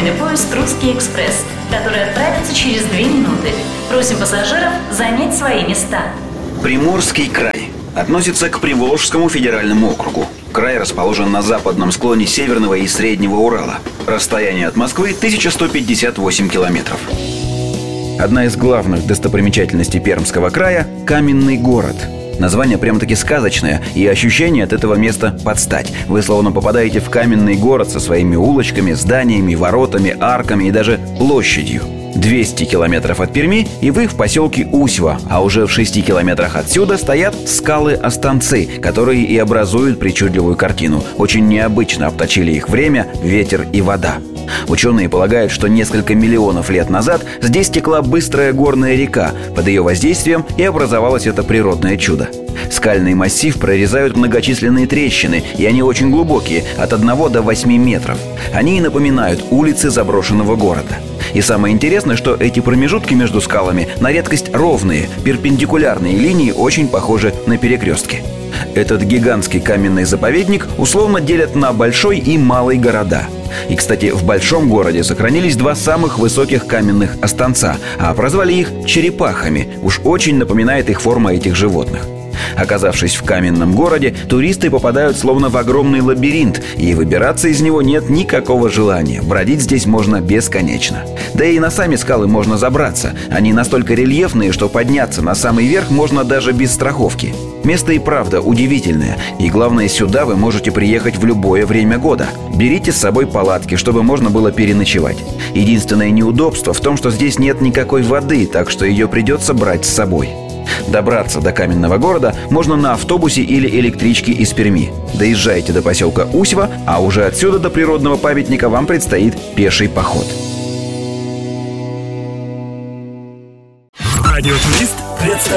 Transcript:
экстренный поезд «Русский экспресс», который отправится через 2 минуты. Просим пассажиров занять свои места. Приморский край относится к Приволжскому федеральному округу. Край расположен на западном склоне Северного и Среднего Урала. Расстояние от Москвы 1158 километров. Одна из главных достопримечательностей Пермского края – Каменный город. Название прям-таки сказочное, и ощущение от этого места под стать. Вы словно попадаете в каменный город со своими улочками, зданиями, воротами, арками и даже площадью. 200 километров от Перми, и вы в поселке Усьва, а уже в 6 километрах отсюда стоят скалы-останцы, которые и образуют причудливую картину. Очень необычно обточили их время, ветер и вода. Ученые полагают, что несколько миллионов лет назад здесь текла быстрая горная река. Под ее воздействием и образовалось это природное чудо. Скальный массив прорезают многочисленные трещины, и они очень глубокие, от 1 до 8 метров. Они и напоминают улицы заброшенного города. И самое интересное, что эти промежутки между скалами на редкость ровные, перпендикулярные линии очень похожи на перекрестки. Этот гигантский каменный заповедник условно делят на большой и малый города. И, кстати, в большом городе сохранились 2 самых высоких каменных останца, а прозвали их черепахами. Уж очень напоминает их форма этих животных. Оказавшись в каменном городе, туристы попадают словно в огромный лабиринт, и выбираться из него нет никакого желания. Бродить здесь можно бесконечно. Да и на сами скалы можно забраться. Они настолько рельефные, что подняться на самый верх можно даже без страховки. Место и правда удивительное. И главное, сюда вы можете приехать в любое время года. Берите с собой палатки, чтобы можно было переночевать. Единственное неудобство в том, что здесь нет никакой воды, так что ее придется брать с собой. Добраться до каменного города можно на автобусе или электричке из Перми. Доезжайте до поселка Усьва, а уже отсюда до природного памятника вам предстоит пеший поход. Радиотурист представляет.